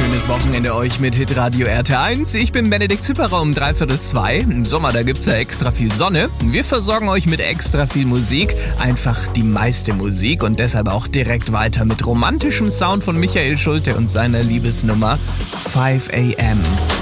schönes Wochenende euch mit Hitradio RT1. Ich bin Benedikt Zipperer um 1:45. Im Sommer, da gibt's ja extra viel Sonne. Wir versorgen euch mit extra viel Musik. Einfach die meiste Musik und deshalb auch direkt weiter mit romantischem Sound von Michael Schulte und seiner Liebesnummer 5 AM.